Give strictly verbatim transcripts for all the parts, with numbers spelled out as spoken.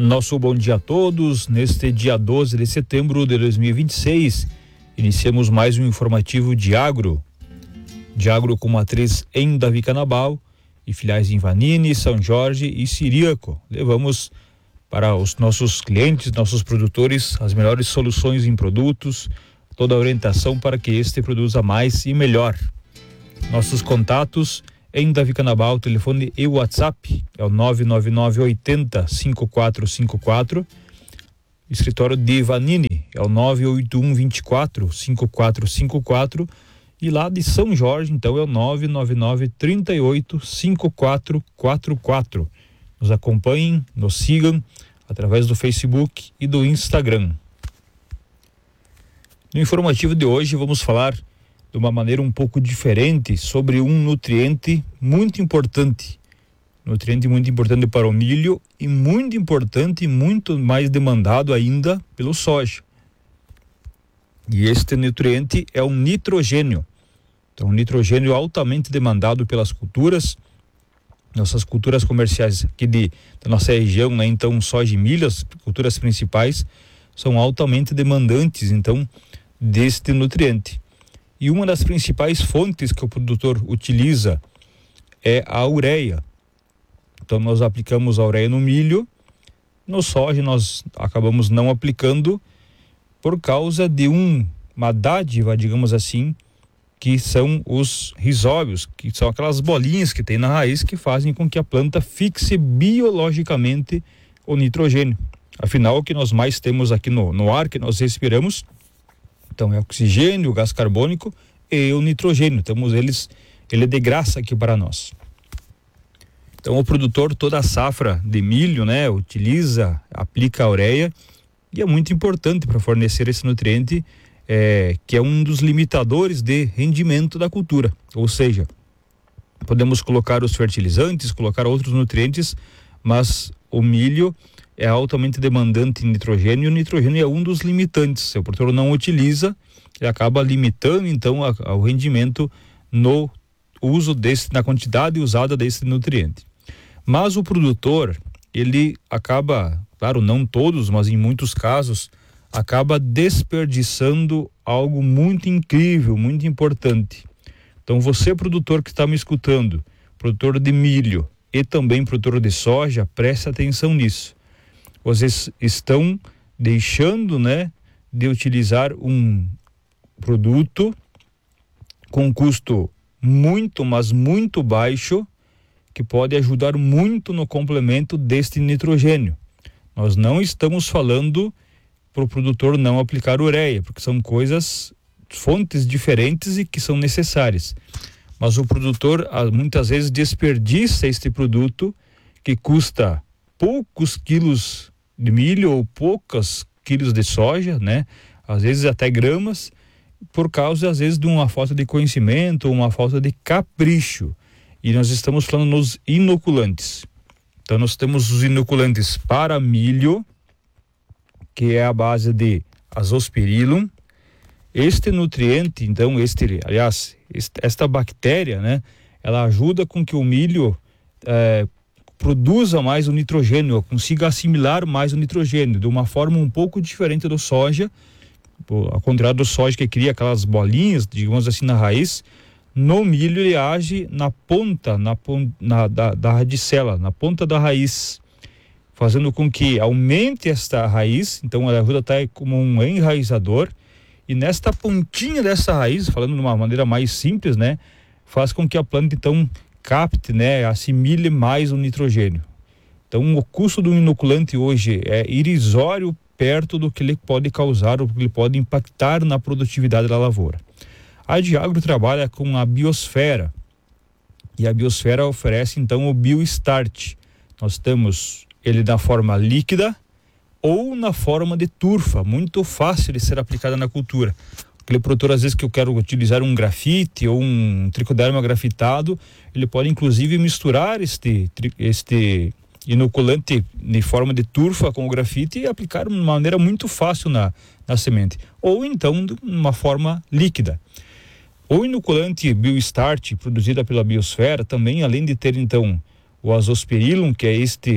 Nosso bom dia a todos. Neste dia doze de setembro de dois mil e vinte e seis, iniciamos mais um informativo de agro. De agro com matriz em Davi Canabal e filiais em Vanini, São Jorge e Siriaco. Levamos para os nossos clientes, nossos produtores, as melhores soluções em produtos, toda a orientação para que este produza mais e melhor. Nossos contatos em Davi Canabal, telefone e WhatsApp é o nove nove nove oito zero cinco quatro cinco quatro. Escritório de Vanini é o nove oito um dois quatro cinco quatro cinco quatro. E lá de São Jorge, então, é o nove nove nove três oito cinco quatro quatro quatro. Nos acompanhem, nos sigam através do Facebook e do Instagram. No informativo de hoje vamos falar de uma maneira um pouco diferente sobre um nutriente muito importante. Nutriente muito importante para o milho e muito importante e muito mais demandado ainda pelo soja. E este nutriente é o nitrogênio. Então, o nitrogênio altamente demandado pelas culturas, nossas culturas comerciais aqui de, da nossa região, né? Então, soja e milho, as culturas principais, são altamente demandantes, então, deste nutriente. E uma das principais fontes que o produtor utiliza é a ureia. Então, nós aplicamos a ureia no milho, no soja nós acabamos não aplicando por causa de um, uma dádiva, digamos assim, que são os rizóbios, que são aquelas bolinhas que tem na raiz que fazem com que a planta fixe biologicamente o nitrogênio. Afinal, o que nós mais temos aqui no, no ar que nós respiramos, então é o oxigênio, o gás carbônico e o nitrogênio. Temos eles, ele é de graça aqui para nós. Então o produtor, toda a safra de milho, né, utiliza, aplica a ureia, e é muito importante para fornecer esse nutriente, é, que é um dos limitadores de rendimento da cultura. Ou seja, podemos colocar os fertilizantes, colocar outros nutrientes, mas o milho é altamente demandante em nitrogênio, e o nitrogênio é um dos limitantes. Se o produtor não utiliza, ele acaba limitando então a, a, o rendimento no uso desse, na quantidade usada desse nutriente. Mas o produtor, ele acaba, claro, não todos, mas em muitos casos, acaba desperdiçando algo muito incrível, muito importante. Então você, produtor que está me escutando, produtor de milho e também produtor de soja, preste atenção nisso. Vocês estão deixando, né, de utilizar um produto com custo muito, mas muito baixo, que pode ajudar muito no complemento deste nitrogênio. Nós não estamos falando para o produtor não aplicar ureia, porque são coisas, fontes diferentes e que são necessárias. Mas o produtor muitas vezes desperdiça este produto que custa poucos quilos de milho ou poucos quilos de soja, né? Às vezes até gramas, por causa às vezes de uma falta de conhecimento ou uma falta de capricho. E nós estamos falando nos inoculantes. Então nós temos os inoculantes para milho, que é a base de azospirillum. Este nutriente, então, este, aliás, este, esta bactéria, né? Ela ajuda com que o milho é, produza mais o nitrogênio, consiga assimilar mais o nitrogênio, de uma forma um pouco diferente do soja, ao contrário do soja que cria aquelas bolinhas, digamos assim, na raiz. No milho ele age na ponta, na, na da, da radicela, na ponta da raiz, fazendo com que aumente esta raiz. Então ela ajuda até como um enraizador, e nesta pontinha dessa raiz, falando de uma maneira mais simples, né, faz com que a planta então capte, né, assimile mais o nitrogênio. Então o custo do inoculante hoje é irrisório perto do que ele pode causar, ou que ele pode impactar na produtividade da lavoura. A Diagro trabalha com a biosfera, e a biosfera oferece então o BioStart. Nós temos ele na forma líquida ou na forma de turfa, muito fácil de ser aplicada na cultura. Aquele produtor, às vezes, que eu quero utilizar um grafite ou um tricoderma grafitado, ele pode inclusive misturar este, este inoculante de forma de turfa com o grafite e aplicar de uma maneira muito fácil na, na semente. Ou então de uma forma líquida. O inoculante BioStart, produzido pela Biosfera, também, além de ter então o azospirillum, que é este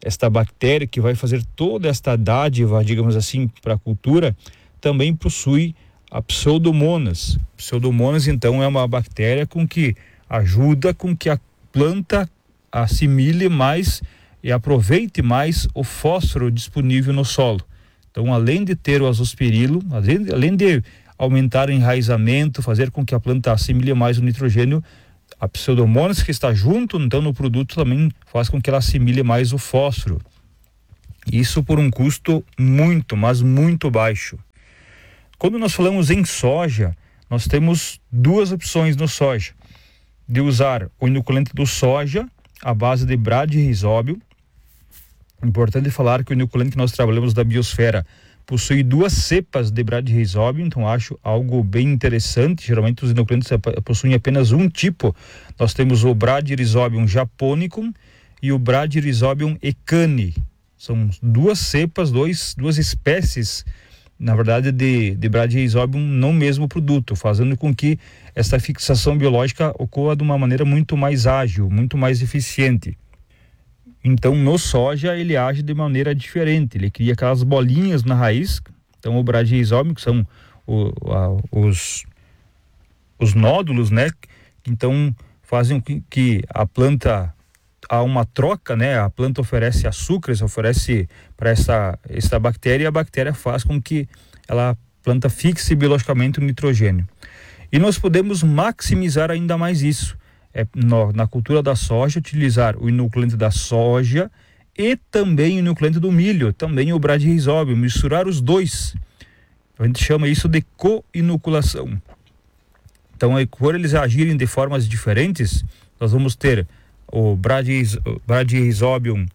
esta bactéria que vai fazer toda esta dádiva, digamos assim, para a cultura, também possui a Pseudomonas. Pseudomonas, então, é uma bactéria com que ajuda com que a planta assimile mais e aproveite mais o fósforo disponível no solo. Então, além de ter o azospirilo, além, além de aumentar o enraizamento, fazer com que a planta assimile mais o nitrogênio, a Pseudomonas que está junto, então, no produto também faz com que ela assimile mais o fósforo. Isso por um custo muito, mas muito baixo. Quando nós falamos em soja, nós temos duas opções no soja. De usar o inoculante do soja, à base de Bradyrhizóbio. Importante falar que o inoculante que nós trabalhamos da biosfera possui duas cepas de Bradyrhizóbio, então acho algo bem interessante. Geralmente os inoculantes possuem apenas um tipo. Nós temos o Bradyrhizobium japonicum e o Bradyrhizobium ecani. São duas cepas, dois, duas espécies, na verdade, de, de Bradyrhizobium no mesmo produto, fazendo com que essa fixação biológica ocorra de uma maneira muito mais ágil, muito mais eficiente. Então, no soja, ele age de maneira diferente. Ele cria aquelas bolinhas na raiz. Então, o Bradyrhizobium, que são o, a, os, os nódulos, né? Então, fazem com que a planta, há uma troca, né? A planta oferece açúcares, oferece para essa, essa bactéria, e a bactéria faz com que ela, a planta fixe biologicamente o nitrogênio. E nós podemos maximizar ainda mais isso. É, no, na cultura da soja, utilizar o inoculante da soja e também o inoculante do milho, também o Bradyrhizóbio, misturar os dois. A gente chama isso de co-inoculação. Então, por eles agirem de formas diferentes, nós vamos ter o Bradyrhizobium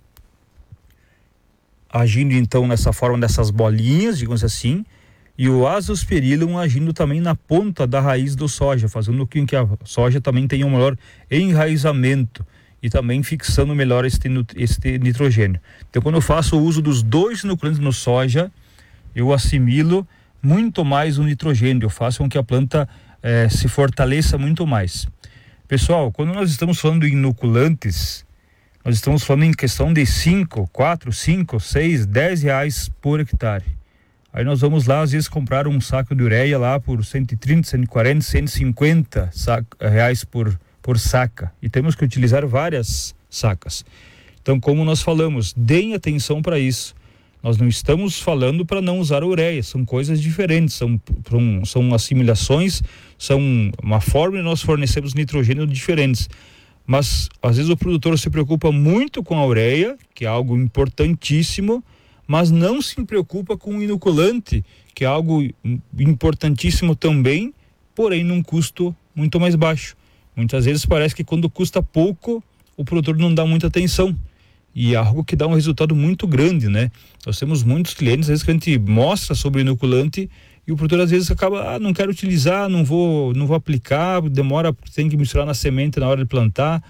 agindo então nessa forma dessas bolinhas, digamos assim, e o Azospirillum agindo também na ponta da raiz do soja, fazendo com que a soja também tenha um melhor enraizamento e também fixando melhor este, este nitrogênio. Então, quando eu faço o uso dos dois inoculantes no soja, eu assimilo muito mais o nitrogênio, eu faço com que a planta eh, se fortaleça muito mais. Pessoal, quando nós estamos falando de inoculantes, nós estamos falando em questão de cinco, quatro, cinco, seis, dez reais por hectare. Aí nós vamos lá, às vezes, comprar um saco de ureia lá por cento e trinta, cento e quarenta, cento e cinquenta reais por, por saca. E temos que utilizar várias sacas. Então, como nós falamos, deem atenção para isso. Nós não estamos falando para não usar ureia, são coisas diferentes, são, são assimilações, são uma forma de nós fornecermos nitrogênio diferentes. Mas, às vezes, o produtor se preocupa muito com a ureia, que é algo importantíssimo, mas não se preocupa com o inoculante, que é algo importantíssimo também, porém num custo muito mais baixo. Muitas vezes parece que quando custa pouco, o produtor não dá muita atenção. E é algo que dá um resultado muito grande, né? Nós temos muitos clientes, às vezes, que a gente mostra sobre o inoculante e o produtor às vezes acaba, ah, não quero utilizar, não vou, não vou aplicar, demora, tem que misturar na semente na hora de plantar.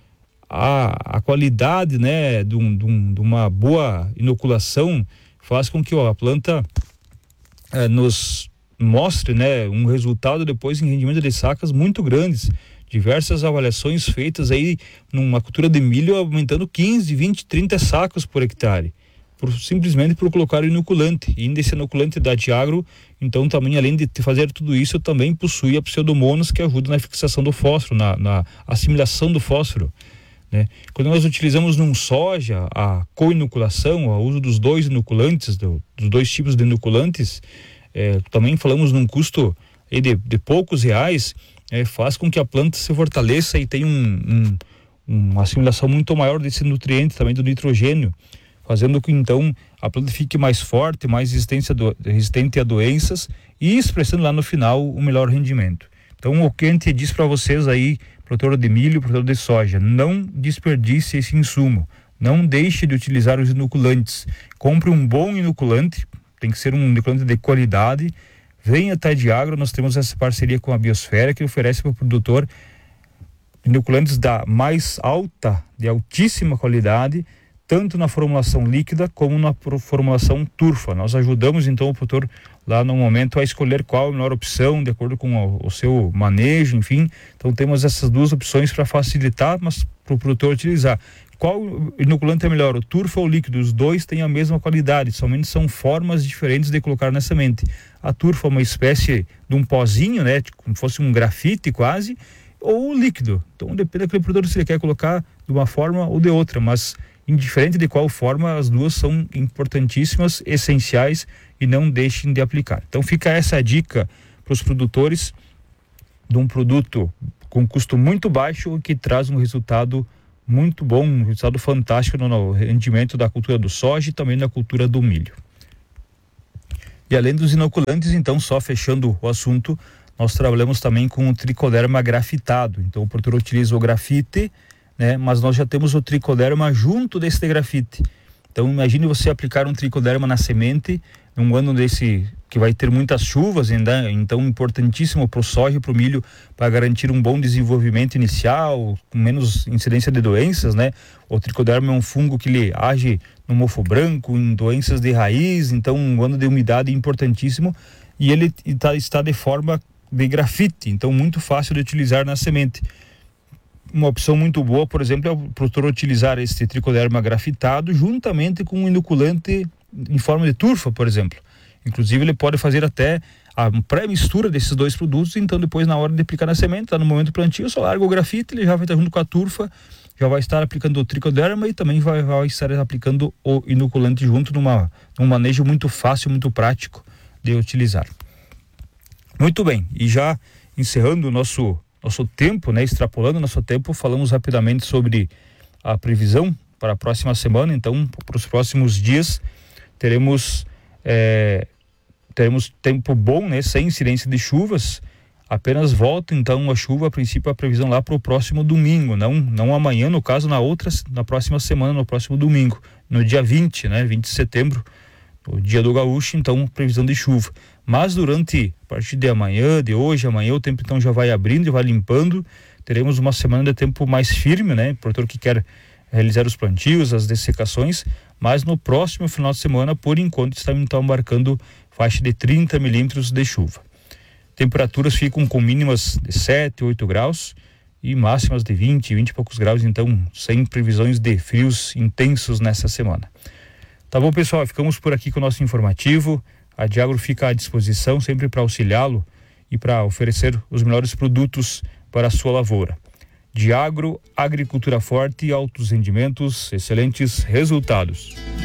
A, a qualidade, né, de, um, de, um, de uma boa inoculação faz com que ó, a planta eh, nos mostre, né, um resultado depois em rendimento de sacas muito grandes. Diversas avaliações feitas aí numa cultura de milho aumentando quinze, vinte, trinta sacos por hectare, por, simplesmente por colocar o inoculante. E esse inoculante da Tiagro, então, também, além de fazer tudo isso, também possui a Pseudomonas, que ajuda na fixação do fósforo, na, na assimilação do fósforo. Né? Quando nós utilizamos num soja a co-inoculação, o uso dos dois inoculantes, do, dos dois tipos de inoculantes, é, também falamos num custo aí de, de poucos reais, é, faz com que a planta se fortaleça e tenha um, um, uma assimilação muito maior desse nutriente, também do nitrogênio, fazendo com que então a planta fique mais forte, mais resistente a, do, resistente a doenças e expressando lá no final o melhor rendimento. Então, o que a gente diz para vocês aí, produtor de milho, produtor de soja, não desperdice esse insumo, não deixe de utilizar os inoculantes, compre um bom inoculante, tem que ser um inoculante de qualidade, venha até de Agro, nós temos essa parceria com a Biosfera, que oferece para o produtor inoculantes da mais alta, de altíssima qualidade, tanto na formulação líquida como na formulação turfa. Nós ajudamos então o produtor lá no momento a escolher qual a melhor opção, de acordo com o, o seu manejo, enfim. Então temos essas duas opções para facilitar, mas para o produtor utilizar. qual inoculante é melhor, o turfa ou o líquido? Os dois têm a mesma qualidade, somente são formas diferentes de colocar na semente. A turfa é uma espécie de um pozinho, né, como se fosse um grafite quase, ou o líquido. Então depende daquele produtor se ele quer colocar de uma forma ou de outra, mas indiferente de qual forma, as duas são importantíssimas, essenciais, e não deixem de aplicar. Então fica essa dica para os produtores de um produto com custo muito baixo que traz um resultado muito bom, um resultado fantástico no rendimento da cultura do soja e também na cultura do milho. E além dos inoculantes, então, só fechando o assunto, nós trabalhamos também com o tricoderma grafitado. Então o produtor utiliza o grafite, né, mas nós já temos o tricoderma junto desse grafite. Então imagine você aplicar um tricoderma na semente num ano desse que vai ter muitas chuvas, ainda, então importantíssimo para o soja e para o milho, para garantir um bom desenvolvimento inicial, com menos incidência de doenças, né? O tricoderma é um fungo que ele age no mofo branco, em doenças de raiz, então um ano de umidade importantíssimo, e ele tá, está de forma de grafite, então muito fácil de utilizar na semente. Uma opção muito boa, por exemplo, é o produtor utilizar esse tricoderma grafitado juntamente com um inoculante em forma de turfa, por exemplo. Inclusive ele pode fazer até a pré-mistura desses dois produtos, então depois na hora de aplicar na semente, tá no momento do plantio, só larga o grafite, ele já vai estar junto com a turfa, já vai estar aplicando o tricoderma e também vai, vai estar aplicando o inoculante junto numa, num manejo muito fácil, muito prático de utilizar. Muito bem, e já encerrando o nosso, nosso tempo, né, extrapolando nosso tempo, falamos rapidamente sobre a previsão para a próxima semana. Então, para os próximos dias, teremos é, teremos tempo bom, né, sem incidência de chuvas, apenas volta então a chuva, a princípio a previsão lá para o próximo domingo, não, não amanhã, no caso, na outra, na próxima semana, no próximo domingo, no dia vinte, né, vinte de setembro, o dia do gaúcho, então previsão de chuva. Mas durante, a partir de amanhã, de hoje, amanhã, o tempo então já vai abrindo e vai limpando, teremos uma semana de tempo mais firme, né, produtor que quer realizar os plantios, as dessecações, mas no próximo final de semana, por enquanto, estamos então marcando faixa de trinta milímetros de chuva. Temperaturas ficam com mínimas de sete, oito graus e máximas de vinte, vinte e poucos graus, então sem previsões de frios intensos nessa semana. Tá bom, pessoal, ficamos por aqui com o nosso informativo. A Diagro fica à disposição sempre para auxiliá-lo e para oferecer os melhores produtos para a sua lavoura. Diagro, agricultura forte, altos rendimentos, excelentes resultados.